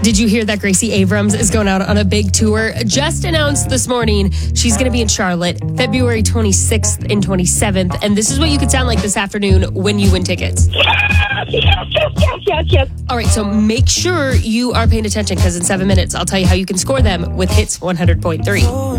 Did you hear that Gracie Abrams is going out on a big tour? Just announced this morning she's going to be in Charlotte February 26th and 27th. And this is what you could sound like this afternoon when you win tickets. Yes. All right, so make sure you are paying attention because in 7 minutes, I'll tell you how you can score them with Hits 100.3.